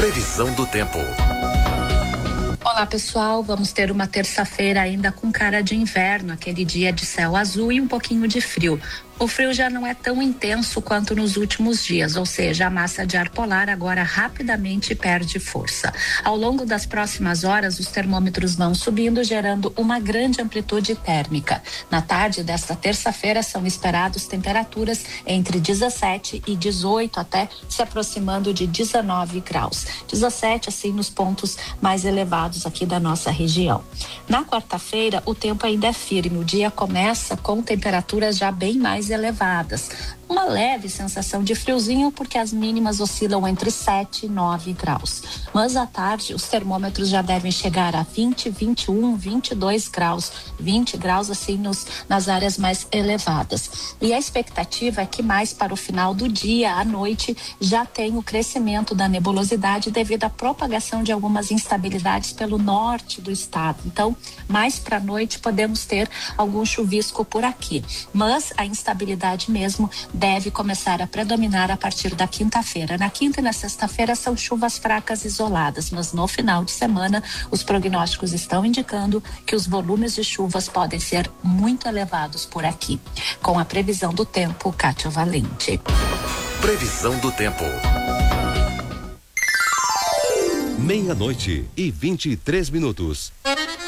Previsão do tempo. Olá pessoal, vamos ter uma terça-feira ainda com cara de inverno, aquele dia de céu azul e um pouquinho de frio. O frio já não é tão intenso quanto nos últimos dias, ou seja, a massa de ar polar agora rapidamente perde força. Ao longo das próximas horas, os termômetros vão subindo, gerando uma grande amplitude térmica. Na tarde desta terça-feira são esperados temperaturas entre 17 e 18, até se aproximando de 19 graus. 17, assim, nos pontos mais elevados aqui da nossa região. Na quarta-feira, o tempo ainda é firme. O dia começa com temperaturas já bem mais elevadas. Uma leve sensação de friozinho, porque as mínimas oscilam entre 7 e 9 graus. Mas à tarde, os termômetros já devem chegar a 20, 21, 22 graus. 20 graus, assim, nas áreas mais elevadas. E a expectativa é que mais para o final do dia, à noite, já tem o crescimento da nebulosidade devido à propagação de algumas instabilidades pelo norte do estado. Então, mais para a noite, podemos ter algum chuvisco por aqui. Mas a instabilidade mesmo deve começar a predominar a partir da quinta-feira. Na quinta e na sexta-feira são chuvas fracas isoladas, mas no final de semana os prognósticos estão indicando que os volumes de chuvas podem ser muito elevados por aqui. Com a previsão do tempo, Kátia Valente. Previsão do tempo. 00:23.